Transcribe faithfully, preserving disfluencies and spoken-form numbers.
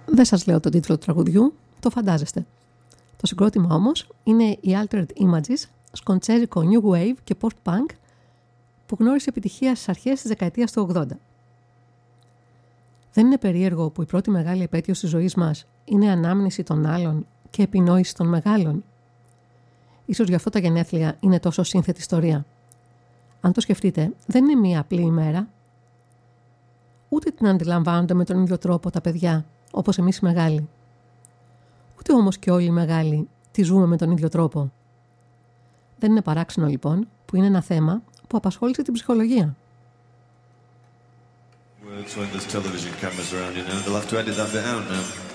Δεν σας λέω τον τίτλο του τραγουδιού, το φαντάζεστε. Το συγκρότημα όμως είναι οι Altered Images, σκοντσέζικο New Wave και Post-Punk που γνώρισε επιτυχία στις αρχές της δεκαετίας του ογδόντα. Δεν είναι περίεργο που η πρώτη μεγάλη επέτειος της ζωής μας είναι ανάμνηση των άλλων και επινόηση των μεγάλων. Ίσως γι' αυτό τα γενέθλια είναι τόσο σύνθετη ιστορία. Αν το σκεφτείτε, δεν είναι μία απλή ημέρα. Ούτε την αντιλαμβάνονται με τον ίδιο τρόπο τα παιδιά, όπως εμείς οι μεγάλοι. Ούτε όμως και όλοι οι μεγάλοι τη ζούμε με τον ίδιο τρόπο. Δεν είναι παράξενο λοιπόν που είναι ένα θέμα που απασχόλησε την ψυχολογία. Words when there's television cameras around, you know. They'll have to edit that bit out now.